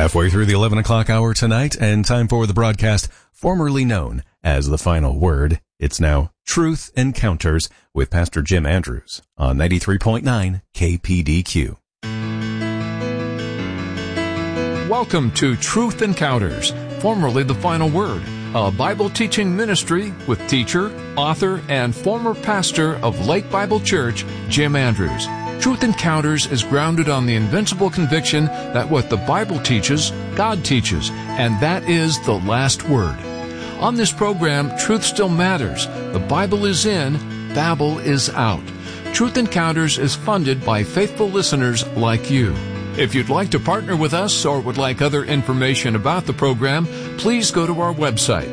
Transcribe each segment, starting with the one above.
Halfway through the 11 o'clock hour tonight, and time for the broadcast formerly known as The Final Word. It's now Truth Encounters with Pastor Jim Andrews on 93.9 KPDQ. Welcome to Truth Encounters, formerly The Final Word, a Bible teaching ministry with teacher, author, and former pastor of Lake Bible Church, Jim Andrews. Truth Encounters is grounded on the invincible conviction that what the Bible teaches, God teaches, and that is the last word. On this program, truth still matters. The Bible is in, Babel is out. Truth Encounters is funded by faithful listeners like you. If you'd like to partner with us or would like other information about the program, please go to our website,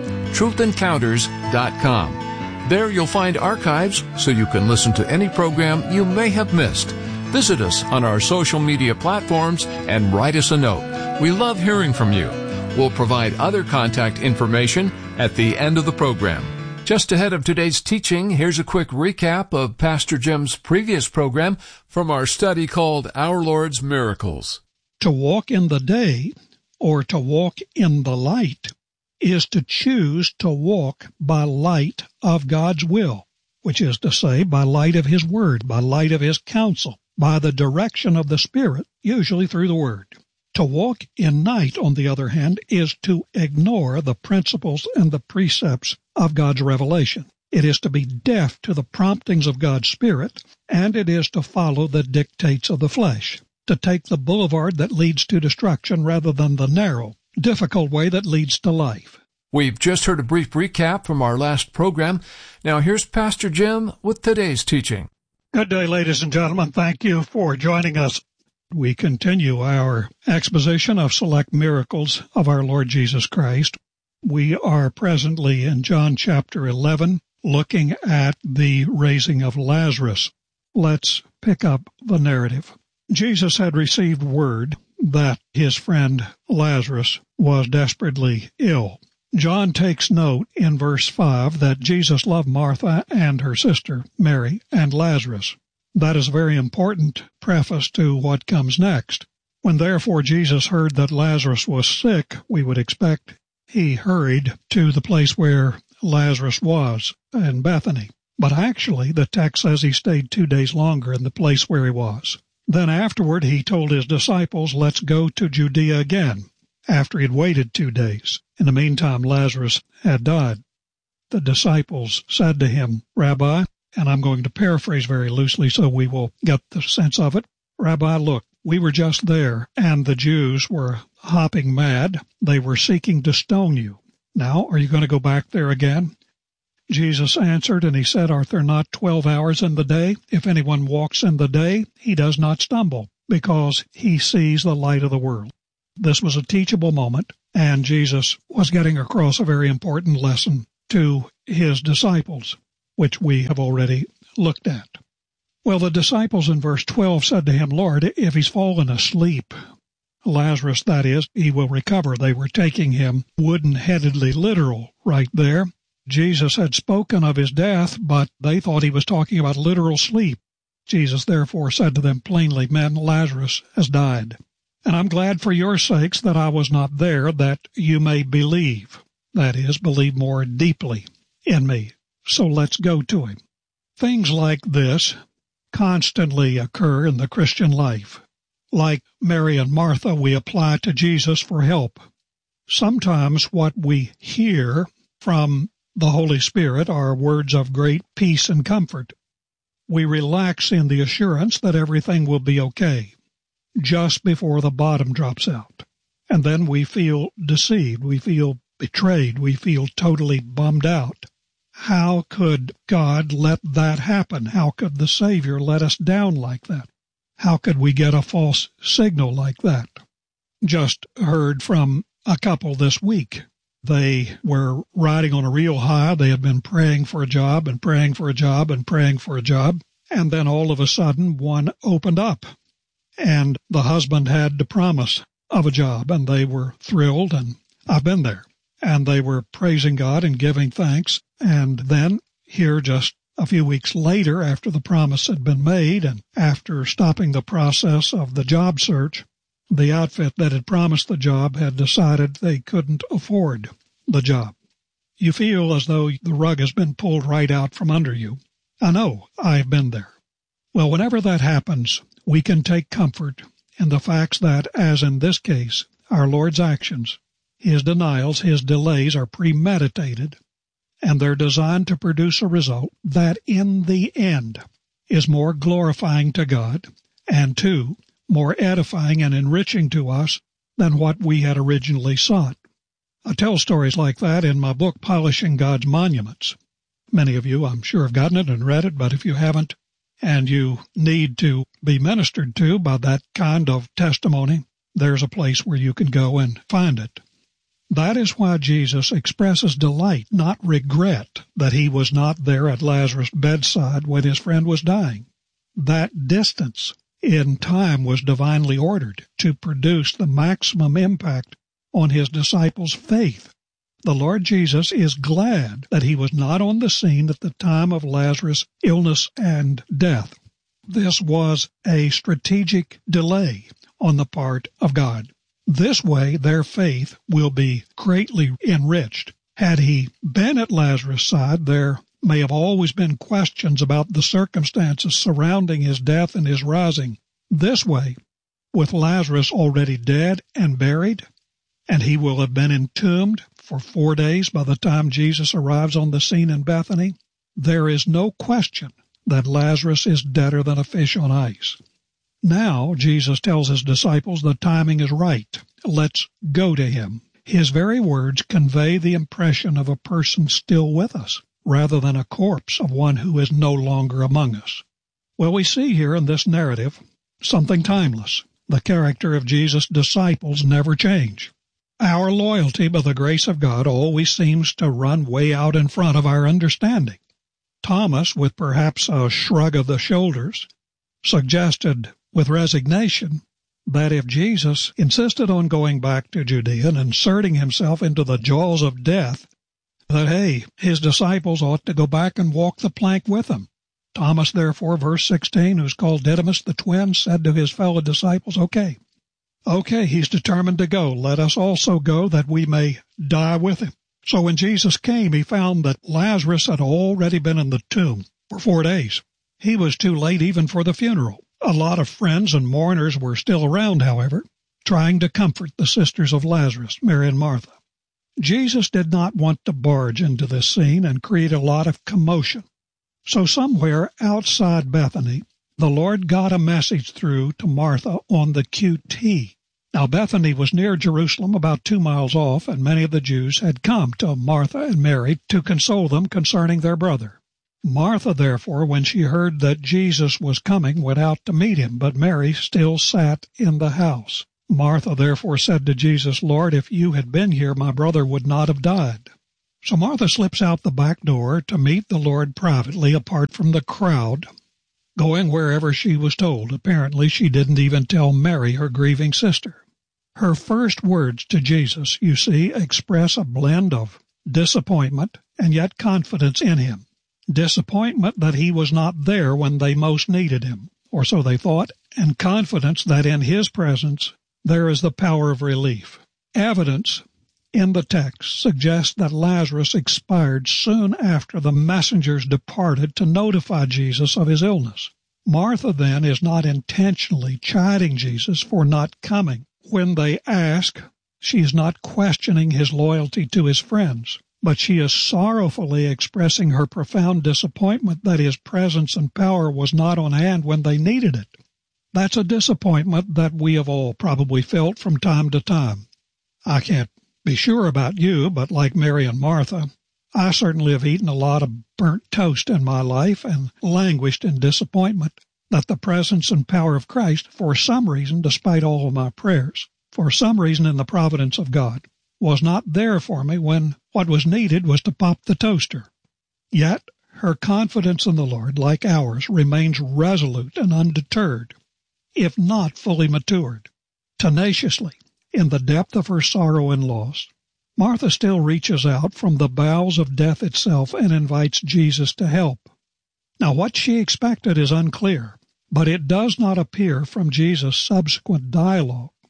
truthencounters.com. There you'll find archives so you can listen to any program you may have missed. Visit us on our social media platforms and write us a note. We love hearing from you. We'll provide other contact information at the end of the program. Just ahead of today's teaching, here's a quick recap of Pastor Jim's previous program from our study called Our Lord's Miracles. To walk in the day, or to walk in the light, is to choose to walk by light of God's will, which is to say, by light of His Word, by light of His counsel, by the direction of the Spirit, usually through the Word. To walk in night, on the other hand, is to ignore the principles and the precepts of God's revelation. It is to be deaf to the promptings of God's Spirit, and it is to follow the dictates of the flesh, to take the boulevard that leads to destruction rather than the narrow, difficult way that leads to life. We've just heard a brief recap from our last program. Now here's Pastor Jim with today's teaching. Good day, ladies and gentlemen. Thank you for joining us. We continue our exposition of select miracles of our Lord Jesus Christ. We are presently in John chapter 11, looking at the raising of Lazarus. Let's pick up the narrative. Jesus had received word that his friend Lazarus was desperately ill. John takes note in verse 5 that Jesus loved Martha and her sister, Mary, and Lazarus. That is a very important preface to what comes next. When therefore Jesus heard that Lazarus was sick, we would expect he hurried to the place where Lazarus was, in Bethany. But actually, the text says he stayed 2 days longer in the place where he was. Then afterward he told his disciples, let's go to Judea again, after he had waited 2 days. In the meantime, Lazarus had died. The disciples said to him, Rabbi, and I'm going to paraphrase very loosely so we will get the sense of it, Rabbi, look, we were just there, and the Jews were hopping mad. They were seeking to stone you. Now, are you going to go back there again? Jesus answered, and he said, Are there not 12 hours in the day? If anyone walks in the day, he does not stumble, because he sees the light of the world. This was a teachable moment, and Jesus was getting across a very important lesson to his disciples, which we have already looked at. Well, the disciples in verse 12 said to him, Lord, if he's fallen asleep, Lazarus, that is, he will recover. They were taking him wooden-headedly literal right there. Jesus had spoken of his death, but they thought he was talking about literal sleep. Jesus therefore said to them plainly, Men, Lazarus has died. And I'm glad for your sakes that I was not there, that you may believe. That is, believe more deeply in me. So let's go to him. Things like this constantly occur in the Christian life. Like Mary and Martha, we apply to Jesus for help. Sometimes what we hear from the Holy Spirit are words of great peace and comfort. We relax in the assurance that everything will be okay just before the bottom drops out. And then we feel deceived, we feel betrayed, we feel totally bummed out. How could God let that happen? How could the Savior let us down like that? How could we get a false signal like that? Just heard from a couple this week. They were riding on a real high. They had been praying for a job and praying for a job and praying for a job. And then all of a sudden, one opened up. And the husband had the promise of a job, and they were thrilled, and I've been there. And they were praising God and giving thanks. And then here just a few weeks later, after the promise had been made and after stopping the process of the job search, The outfit that had promised the job had decided they couldn't afford the job. You feel as though the rug has been pulled right out from under you. I know, I've been there. Well, whenever that happens, we can take comfort in the facts that, as in this case, our Lord's actions, His denials, His delays are premeditated, and they're designed to produce a result that, in the end, is more glorifying to God, and, two, more edifying and enriching to us than what we had originally sought. I tell stories like that in my book, Polishing God's Monuments. Many of you, I'm sure, have gotten it and read it, but if you haven't, and you need to be ministered to by that kind of testimony, there's a place where you can go and find it. That is why Jesus expresses delight, not regret, that He was not there at Lazarus' bedside when his friend was dying. That distance in time was divinely ordered to produce the maximum impact on His disciples' faith. The Lord Jesus is glad that He was not on the scene at the time of Lazarus' illness and death. This was a strategic delay on the part of God. This way, their faith will be greatly enriched. Had He been at Lazarus' side, there may have always been questions about the circumstances surrounding His death and His rising. This way, with Lazarus already dead and buried, and he will have been entombed for 4 days by the time Jesus arrives on the scene in Bethany, there is no question that Lazarus is deader than a fish on ice. Now, Jesus tells His disciples the timing is right. Let's go to Him. His very words convey the impression of a person still with us, rather than a corpse of one who is no longer among us. Well, we see here in this narrative something timeless. The character of Jesus' disciples never change. Our loyalty, by the grace of God, always seems to run way out in front of our understanding. Thomas, with perhaps a shrug of the shoulders, suggested with resignation that if Jesus insisted on going back to Judea and inserting Himself into the jaws of death, that, hey, His disciples ought to go back and walk the plank with Him. Thomas, therefore, verse 16, who's called Didymus the twin, said to his fellow disciples, Okay, He's determined to go. Let us also go that we may die with Him. So when Jesus came, He found that Lazarus had already been in the tomb for 4 days. He was too late even for the funeral. A lot of friends and mourners were still around, however, trying to comfort the sisters of Lazarus, Mary and Martha. Jesus did not want to barge into this scene and create a lot of commotion. So somewhere outside Bethany, the Lord got a message through to Martha on the QT. Now, Bethany was near Jerusalem, about 2 miles off, and many of the Jews had come to Martha and Mary to console them concerning their brother. Martha, therefore, when she heard that Jesus was coming, went out to meet Him, but Mary still sat in the house. Martha, therefore, said to Jesus, Lord, if You had been here, my brother would not have died. So Martha slips out the back door to meet the Lord privately, apart from the crowd, going wherever she was told. Apparently, she didn't even tell Mary, her grieving sister. Her first words to Jesus, you see, express a blend of disappointment and yet confidence in Him. Disappointment that He was not there when they most needed Him, or so they thought, and confidence that in His presence there is the power of relief. Evidence in the text suggests that Lazarus expired soon after the messengers departed to notify Jesus of his illness. Martha, then, is not intentionally chiding Jesus for not coming. When they ask, she is not questioning His loyalty to His friends, but she is sorrowfully expressing her profound disappointment that His presence and power was not on hand when they needed it. That's a disappointment that we have all probably felt from time to time. I can't be sure about you, but like Mary and Martha, I certainly have eaten a lot of burnt toast in my life and languished in disappointment that the presence and power of Christ, for some reason, despite all of my prayers, for some reason in the providence of God, was not there for me when what was needed was to pop the toaster. Yet her confidence in the Lord, like ours, remains resolute and undeterred, if not fully matured. Tenaciously, in the depth of her sorrow and loss, Martha still reaches out from the bowels of death itself and invites Jesus to help. Now, what she expected is unclear, but it does not appear from Jesus' subsequent dialogue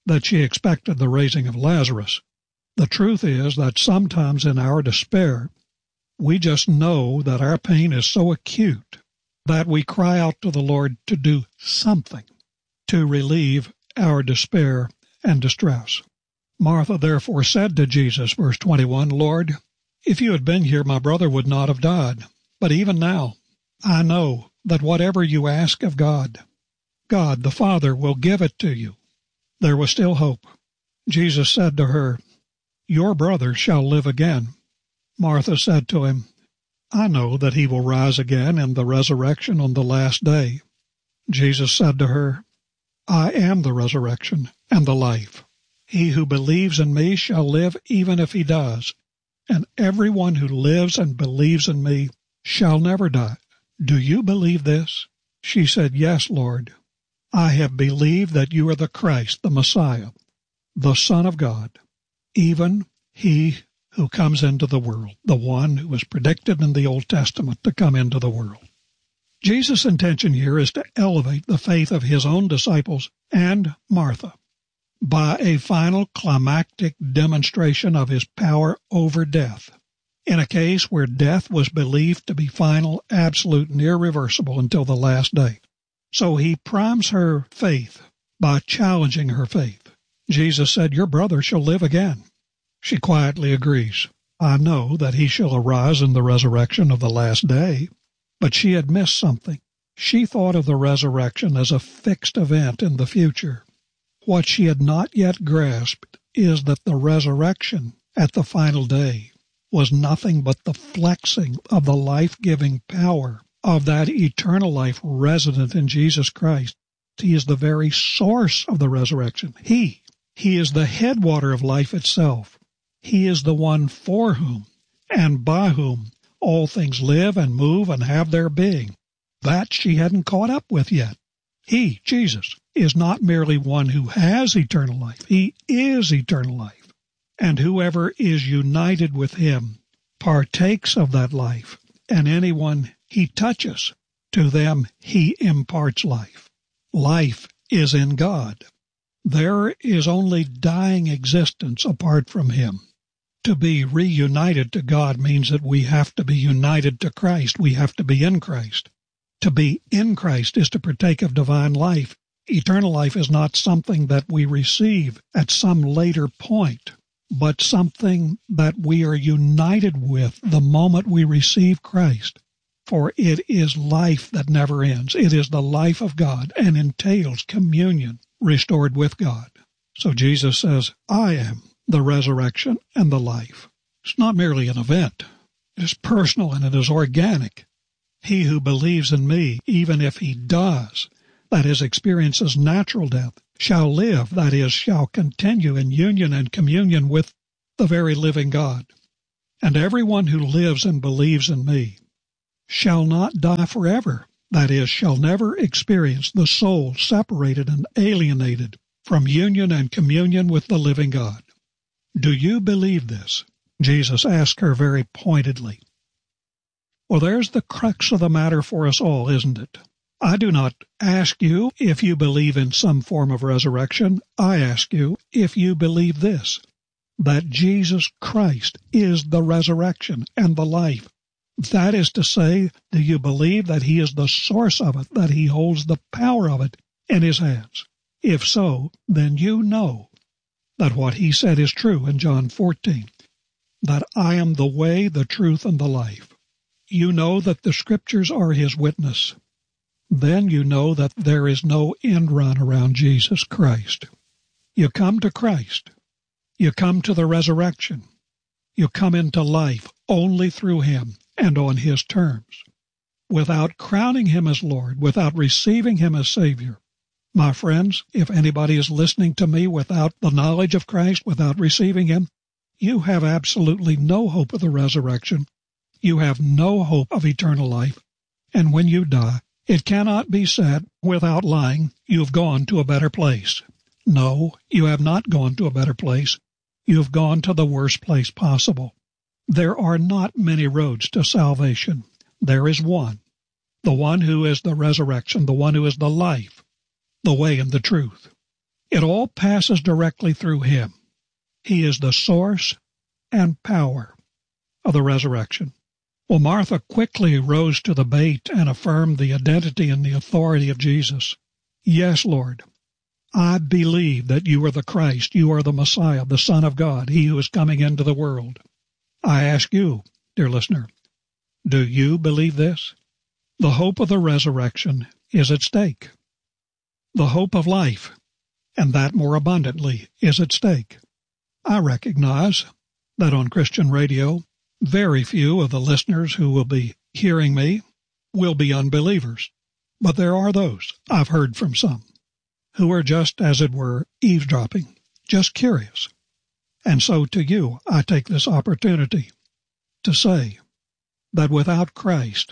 that she expected the raising of Lazarus. The truth is that sometimes in our despair, we just know that our pain is so acute that we cry out to the Lord to do something to relieve our despair and distress. Martha therefore said to Jesus, verse 21, Lord, if you had been here, my brother would not have died. But even now, I know that whatever you ask of God, God the Father will give it to you. There was still hope. Jesus said to her, your brother shall live again. Martha said to him, I know that he will rise again in the resurrection on the last day. Jesus said to her, I am the resurrection and the life. He who believes in me shall live even if he dies, and everyone who lives and believes in me shall never die. Do you believe this? She said, Yes, Lord. I have believed that you are the Christ, the Messiah, the Son of God, even he who comes into the world, the one who was predicted in the Old Testament to come into the world. Jesus' intention here is to elevate the faith of his own disciples and Martha by a final climactic demonstration of his power over death, in a case where death was believed to be final, absolute, and irreversible until the last day. So he primes her faith by challenging her faith. Jesus said, your brother shall live again. She quietly agrees. I know that he shall arise in the resurrection of the last day. But she had missed something. She thought of the resurrection as a fixed event in the future. What she had not yet grasped is that the resurrection at the final day was nothing but the flexing of the life-giving power of that eternal life resident in Jesus Christ. He is the very source of the resurrection. He is the headwater of life itself. He is the one for whom and by whom all things live and move and have their being. That she hadn't caught up with yet. He, Jesus, is not merely one who has eternal life. He is eternal life. And whoever is united with him partakes of that life, and anyone he touches, to them he imparts life. Life is in God. There is only dying existence apart from him. To be reunited to God means that we have to be united to Christ. We have to be in Christ. To be in Christ is to partake of divine life. Eternal life is not something that we receive at some later point, but something that we are united with the moment we receive Christ. For it is life that never ends. It is the life of God and entails communion restored with God. So Jesus says, I am the resurrection and the life. It's not merely an event. It is personal and it is organic. He who believes in me, even if he dies, that is, experiences natural death, shall live, that is, shall continue in union and communion with the very living God. And everyone who lives and believes in me shall not die forever, that is, shall never experience the soul separated and alienated from union and communion with the living God. Do you believe this? Jesus asked her very pointedly. Well, there's the crux of the matter for us all, isn't it? I do not ask you if you believe in some form of resurrection. I ask you if you believe this, that Jesus Christ is the resurrection and the life. That is to say, do you believe that he is the source of it, that he holds the power of it in his hands? If so, then you know that what he said is true in John 14, that I am the way, the truth, and the life. You know that the Scriptures are his witness. Then you know that there is no end run around Jesus Christ. You come to Christ. You come to the resurrection. You come into life only through him and on his terms. Without crowning him as Lord, without receiving him as Savior. My friends, if anybody is listening to me without the knowledge of Christ, without receiving him, you have absolutely no hope of the resurrection. You have no hope of eternal life. And when you die, it cannot be said, without lying, you've gone to a better place. No, you have not gone to a better place. You've gone to the worst place possible. There are not many roads to salvation. There is one, the one who is the resurrection, the one who is the life, the way and the truth. It all passes directly through him. He is the source and power of the resurrection. Well, Martha quickly rose to the bait and affirmed the identity and the authority of Jesus. Yes, Lord, I believe that you are the Christ, you are the Messiah, the Son of God, he who is coming into the world. I ask you, dear listener, do you believe this? The hope of the resurrection is at stake. The hope of life, and that more abundantly, is at stake. I recognize that on Christian radio, very few of the listeners who will be hearing me will be unbelievers. But there are those, I've heard from some, who are just, as it were, eavesdropping, just curious. And so to you, I take this opportunity to say that without Christ,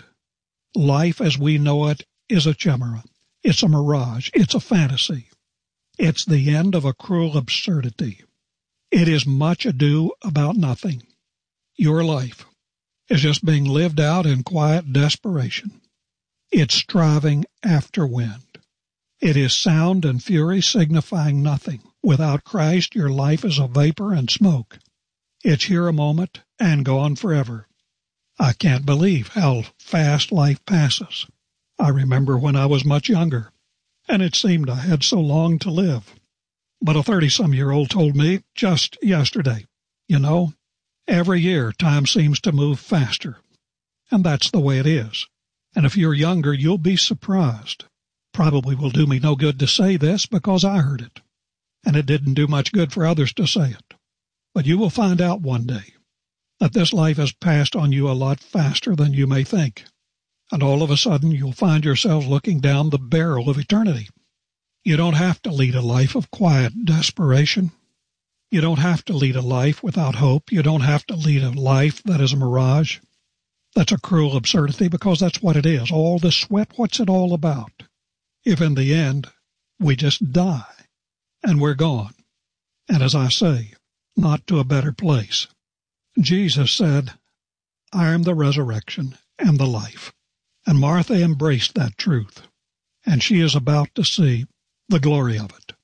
life as we know it is a chimera. It's a mirage. It's a fantasy. It's the end of a cruel absurdity. It is much ado about nothing. Your life is just being lived out in quiet desperation. It's striving after wind. It is sound and fury signifying nothing. Without Christ, your life is a vapor and smoke. It's here a moment and gone forever. I can't believe how fast life passes. I remember when I was much younger, and it seemed I had so long to live. But a 30-some-year-old told me just yesterday, you know, every year time seems to move faster. And that's the way it is. And if you're younger, you'll be surprised. Probably will do me no good to say this because I heard it. And it didn't do much good for others to say it. But you will find out one day that this life has passed on you a lot faster than you may think. And all of a sudden, you'll find yourselves looking down the barrel of eternity. You don't have to lead a life of quiet desperation. You don't have to lead a life without hope. You don't have to lead a life that is a mirage. That's a cruel absurdity because that's what it is. All the sweat, what's it all about? If in the end, we just die and we're gone. And as I say, not to a better place. Jesus said, I am the resurrection and the life. And Martha embraced that truth, and she is about to see the glory of it.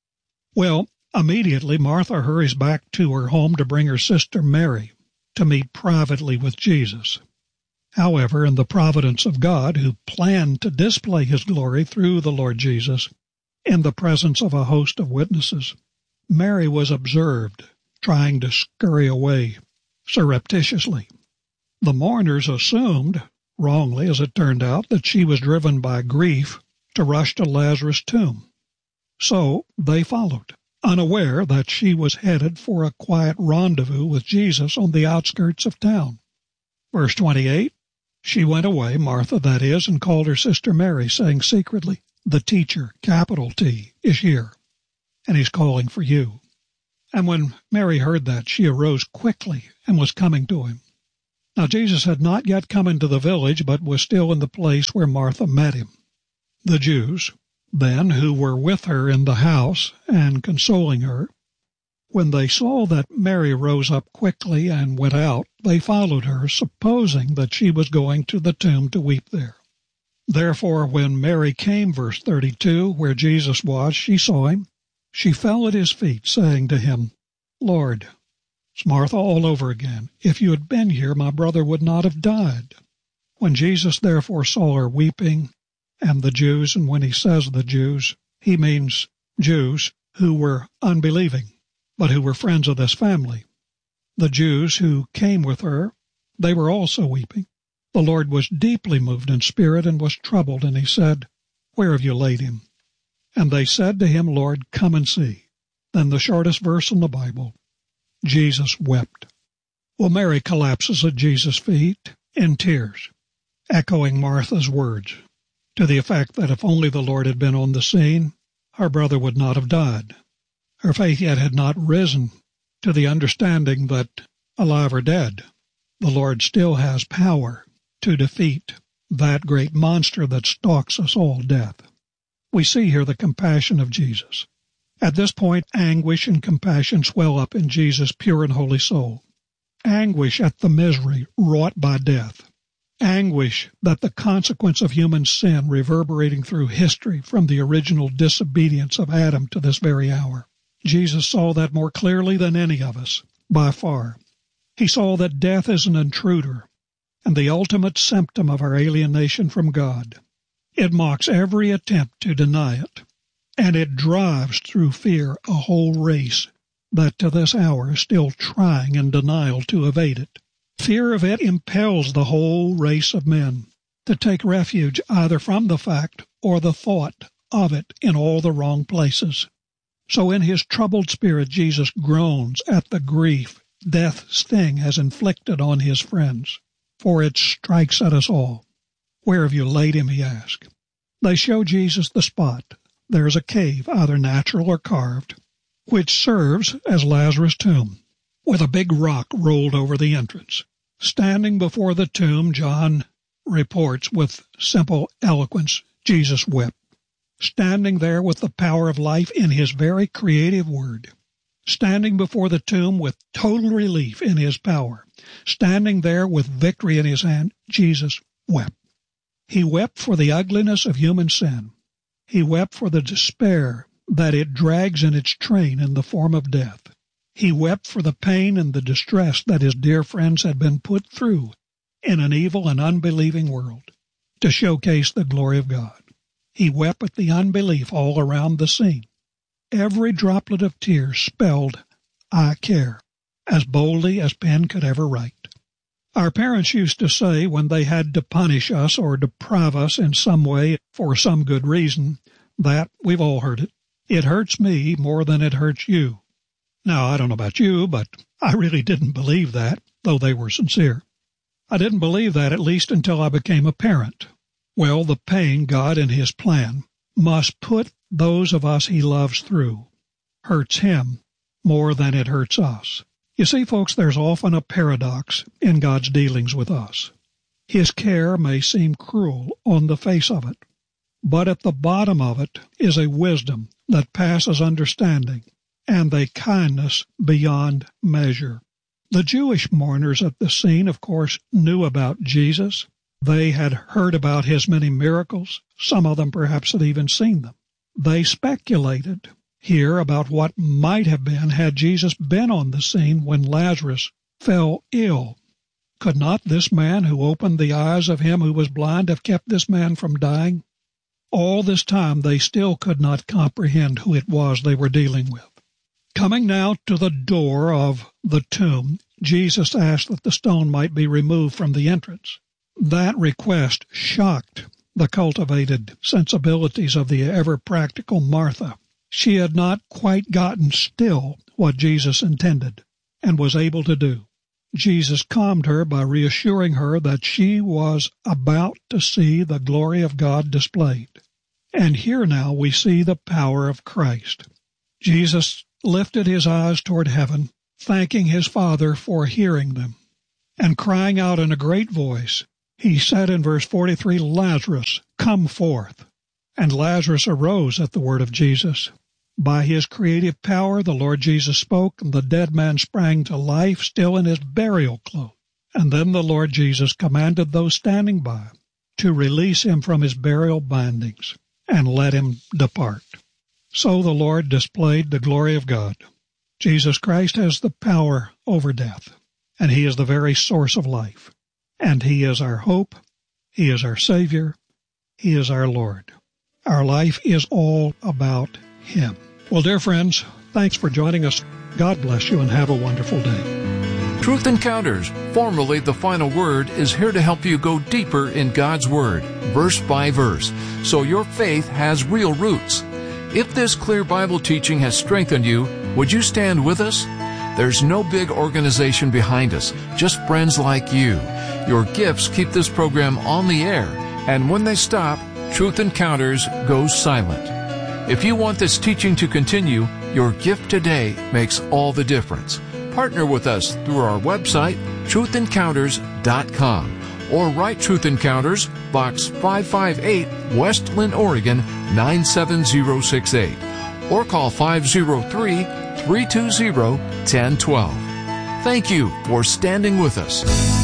Well, immediately Martha hurries back to her home to bring her sister Mary to meet privately with Jesus. However, in the providence of God, who planned to display his glory through the Lord Jesus in the presence of a host of witnesses, Mary was observed trying to scurry away surreptitiously. The mourners assumed, wrongly as it turned out, that she was driven by grief to rush to Lazarus' tomb. So they followed, unaware that she was headed for a quiet rendezvous with Jesus on the outskirts of town. Verse 28, she went away, Martha that is, and called her sister Mary, saying secretly, the teacher, capital T, is here, and he's calling for you. And when Mary heard that, she arose quickly and was coming to him. Now Jesus had not yet come into the village, but was still in the place where Martha met him. The Jews, then, who were with her in the house and consoling her, when they saw that Mary rose up quickly and went out, they followed her, supposing that she was going to the tomb to weep there. Therefore, when Mary came, verse 32, where Jesus was, she saw him. She fell at his feet, saying to him, Lord, it's Martha all over again. If you had been here, my brother would not have died. When Jesus therefore saw her weeping, and the Jews, and when he says the Jews, he means Jews who were unbelieving, but who were friends of this family. The Jews who came with her, they were also weeping. The Lord was deeply moved in spirit and was troubled, and he said, Where have you laid him? And they said to him, Lord, come and see. Then the shortest verse in the Bible, Jesus wept. Well, Mary collapses at Jesus' feet in tears, echoing Martha's words, to the effect that if only the Lord had been on the scene, her brother would not have died. Her faith yet had not risen to the understanding that, alive or dead, the Lord still has power to defeat that great monster that stalks us all, death. We see here the compassion of Jesus. At this point, anguish and compassion swell up in Jesus' pure and holy soul. Anguish at the misery wrought by death. anguish that the consequence of human sin reverberating through history from the original disobedience of Adam to this very hour. Jesus saw that more clearly than any of us, by far. He saw that death is an intruder and the ultimate symptom of our alienation from God. It mocks every attempt to deny it, and it drives through fear a whole race that to this hour is still trying in denial to evade it. Fear of it impels the whole race of men to take refuge either from the fact or the thought of it in all the wrong places. So in his troubled spirit, Jesus groans at the grief death's sting has inflicted on his friends, for it strikes at us all. "Where have you laid him?" he asked. They show Jesus the spot. There is a cave, either natural or carved, which serves as Lazarus' tomb, with a big rock rolled over the entrance. Standing before the tomb, John reports with simple eloquence, Jesus wept. Standing there with the power of life in his very creative word. Standing before the tomb with total relief in his power. Standing there with victory in his hand, Jesus wept. He wept for the ugliness of human sin. He wept for the despair that it drags in its train in the form of death. He wept for the pain and the distress that his dear friends had been put through in an evil and unbelieving world to showcase the glory of God. He wept at the unbelief all around the scene. Every droplet of tears spelled, "I care," as boldly as pen could ever write. Our parents used to say when they had to punish us or deprive us in some way for some good reason, that, we've all heard it, "It hurts me more than it hurts you." Now, I don't know about you, but I really didn't believe that, though they were sincere. I didn't believe that, at least until I became a parent. Well, the pain God in his plan must put those of us he loves through hurts him more than it hurts us. You see, folks, there's often a paradox in God's dealings with us. His care may seem cruel on the face of it, but at the bottom of it is a wisdom that passes understanding and a kindness beyond measure. The Jewish mourners at the scene, of course, knew about Jesus. They had heard about his many miracles. Some of them perhaps had even seen them. They speculated here about what might have been had Jesus been on the scene when Lazarus fell ill. Could not this man who opened the eyes of him who was blind have kept this man from dying? All this time they still could not comprehend who it was they were dealing with. Coming now to the door of the tomb, Jesus asked that the stone might be removed from the entrance. That request shocked the cultivated sensibilities of the ever-practical Martha. She had not quite gotten still what Jesus intended and was able to do. Jesus calmed her by reassuring her that she was about to see the glory of God displayed. And here now we see the power of Christ. Jesus lifted his eyes toward heaven, thanking his Father for hearing them, and crying out in a great voice, he said in verse 43, "Lazarus, come forth." And Lazarus arose at the word of Jesus. By his creative power, the Lord Jesus spoke, and the dead man sprang to life, still in his burial clothes. And then the Lord Jesus commanded those standing by to release him from his burial bindings and let him depart. So the Lord displayed the glory of God. Jesus Christ has the power over death, and he is the very source of life. And he is our hope, he is our Savior, he is our Lord. Our life is all about him. Well, dear friends, thanks for joining us. God bless you and have a wonderful day. Truth Encounters, formerly The Final Word, is here to help you go deeper in God's Word, verse by verse, so your faith has real roots. If this clear Bible teaching has strengthened you, would you stand with us? There's no big organization behind us, just friends like you. Your gifts keep this program on the air, and when they stop, Truth Encounters goes silent. If you want this teaching to continue, your gift today makes all the difference. Partner with us through our website, truthencounters.com, or write Truth Encounters, Box 558, West Linn, Oregon, 97068, or call 503-320-1012. Thank you for standing with us.